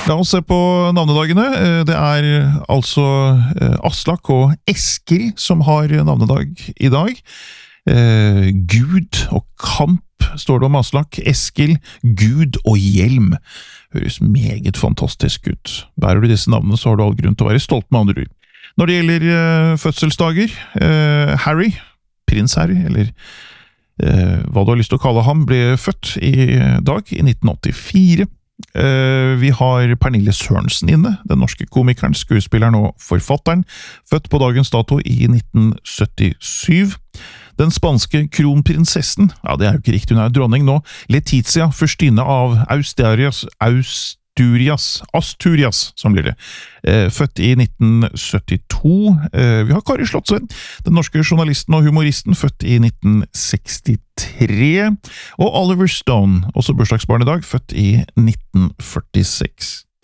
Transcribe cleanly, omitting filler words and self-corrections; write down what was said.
La oss se på navnedagene. Det altså Aslak og Eskil som har navnedag i dag. Gud og kamp står det om Aslak. Eskil, Gud og hjelm. Høres meget fantastisk ut. Bærer du disse navnene, så har du all grunn til å være stolt med andre ord. Når det gjelder fødselsdager, Harry, prins Harry, eller hva du har lyst til å kalle ham, ble født i dag, i 1984. Vi har Pernille Sørensen inne, den norske komikeren, skuespilleren og forfatteren, født på dagens dato i 1977. Den spanske kronprinsessen, ja det jo ikke riktig, hun jo dronning nå, Letizia, fyrstinne av Asturias, som blir det, født i 1972. Vi har Kari Slottsveen, den norske journalisten og humoristen, født i 1963. Og Oliver Stone, også bursdagsbarn i dag, født i 1946.